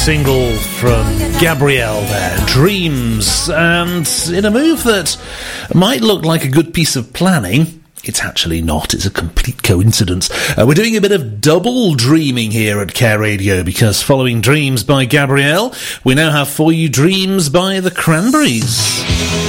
Single from Gabrielle there, Dreams, and in a move that might look like a good piece of planning, it's actually not. It's a complete coincidence. We're doing a bit of double dreaming here at Care Radio, because following Dreams by Gabrielle, we now have for you Dreams by the Cranberries.